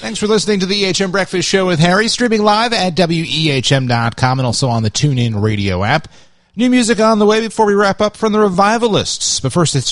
Thanks for listening to the EHM Breakfast Show with Harry, streaming live at WEHM.com and also on the TuneIn Radio app. New music on the way before we wrap up from the Revivalists. But first, it's